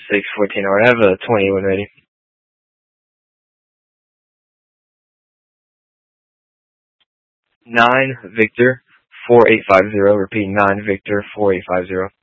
614. Alright, I have a 20 when ready. 9 Victor 4850. Repeat, 9 Victor 4850.